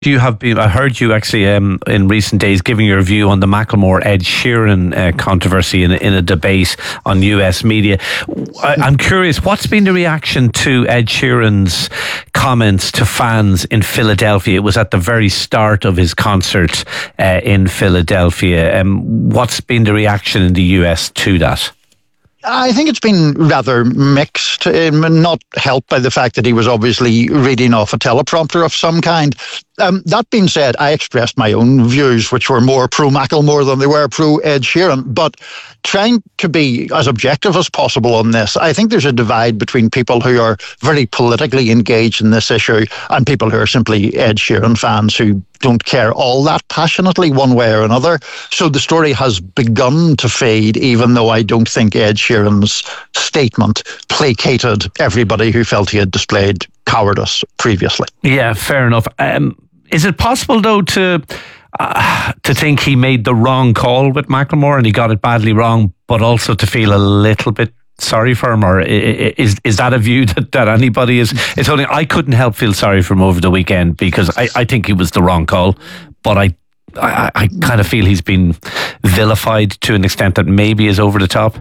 You have been, I heard you actually in recent days giving your view on the Macklemore-Ed Sheeran controversy in a debate on US media. I'm curious, what's been the reaction to Ed Sheeran's comments to fans in Philadelphia? It was at the very start of his concert in Philadelphia. What's been the reaction in the US to that? I think it's been rather mixed, not helped by the fact that he was obviously reading off a teleprompter of some kind. That being said, I expressed my own views, which were more pro-Macklemore than they were pro-Ed Sheeran. But trying to be as objective as possible on this, I think there's a divide between people who are very politically engaged in this issue and people who are simply Ed Sheeran fans who don't care all that passionately one way or another. So the story has begun to fade, even though I don't think Ed Sheeran's statement placated everybody who felt he had displayed cowardice previously. Yeah, fair enough. Is it possible, though, to think he made the wrong call with Macklemore and he got it badly wrong, but also to feel a little bit sorry for him? Or is that a view that anybody is? It's only I couldn't help feel sorry for him over the weekend because I think he was the wrong call, but I kind of feel he's been vilified to an extent that maybe is over the top.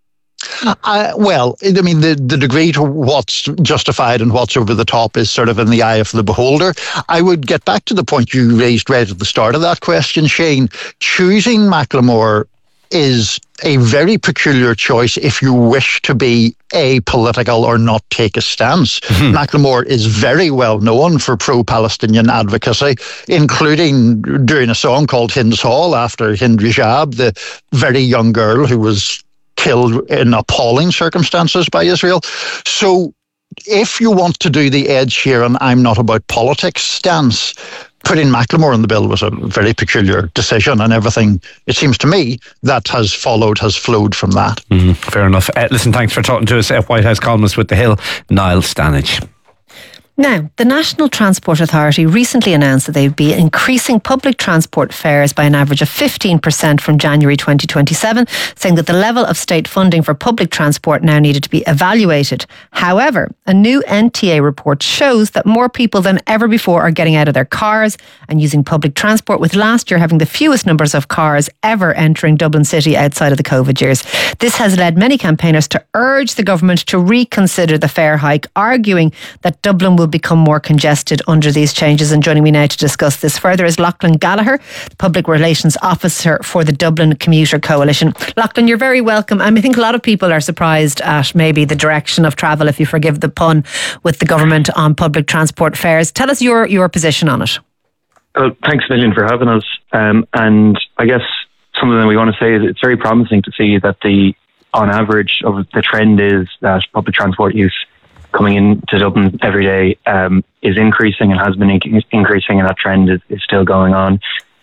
Well, I mean, the degree to what's justified and what's over the top is sort of in the eye of the beholder. I would get back to the point you raised right at the start of that question, Shane. Choosing Macklemore is a very peculiar choice if you wish to be apolitical or not take a stance. Macklemore is very well known for pro-Palestinian advocacy, including doing a song called Hind's Hall after Hind Rajab, the very young girl who was killed in appalling circumstances by Israel. So if you want to do the Ed Sheeran I'm not about politics stance, putting Macklemore in the bill was a very peculiar decision, and everything, it seems to me, that has flowed from that. Fair enough. Listen, thanks for talking to us, White House columnist with The Hill, Niall Stanage. Now, the National Transport Authority recently announced that they would be increasing public transport fares by an average of 15% from January 2027, saying that the level of state funding for public transport now needed to be evaluated. However, a new NTA report shows that more people than ever before are getting out of their cars and using public transport, with last year having the fewest numbers of cars ever entering Dublin City outside of the COVID years. This has led many campaigners to urge the government to reconsider the fare hike, arguing that Dublin will become more congested under these changes. And joining me now to discuss this further is Lachlan Gallagher, the Public Relations Officer for the Dublin Commuter Coalition. Lachlan, you're very welcome. I think a lot of people are surprised at maybe the direction of travel, if you forgive the pun, with the government on public transport fares. Tell us your position on it. Well, thanks a million for having us. And I guess something that we want to say is it's very promising to see that on average of the trend is that public transport use coming into Dublin every day is increasing and has been increasing, and that trend is still going on.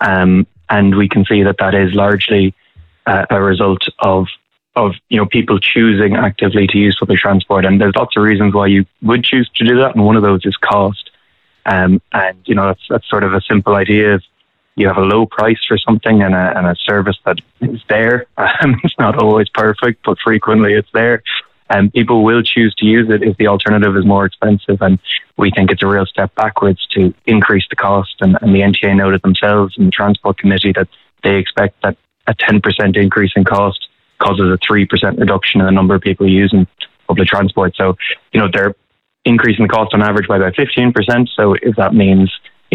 And we can see that is largely a result of people choosing actively to use public transport. And there's lots of reasons why you would choose to do that, and one of those is cost. And that's sort of a simple idea. If you have a low price for something and a service that is there, it's not always perfect, but frequently it's there. People will choose to use it if the alternative is more expensive, and we think it's a real step backwards to increase the cost. And the NTA noted themselves in the Transport Committee that they expect that a 10% increase in cost causes a 3% reduction in the number of people using public transport. So, they're increasing the cost on average by about 15%. So if that means,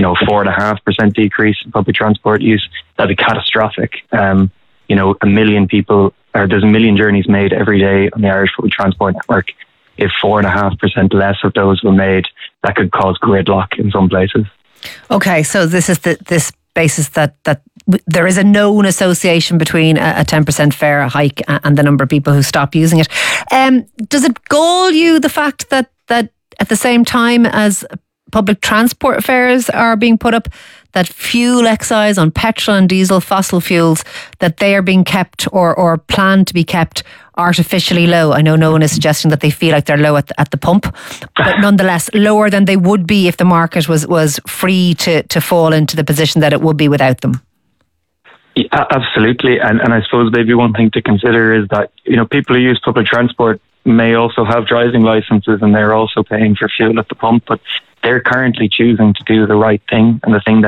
4.5% decrease in public transport use, that'd be catastrophic. A million people, or there's a million journeys made every day on the Irish public transport network. If 4.5% less of those were made, that could cause gridlock in some places. Okay, so this is this basis that there is a known association between a 10% fare hike and the number of people who stop using it. Does it gall you, the fact that at the same time as public transport fares are being put up, that fuel excise on petrol and diesel, fossil fuels, that they are being kept or planned to be kept artificially low? I know no one is suggesting that they feel like they're low at the pump, but nonetheless lower than they would be if the market was free to fall into the position that it would be without them. Yeah, absolutely. And I suppose maybe one thing to consider is that, people who use public transport may also have driving licenses and they're also paying for fuel at the pump, but they're currently choosing to do the right thing and the thing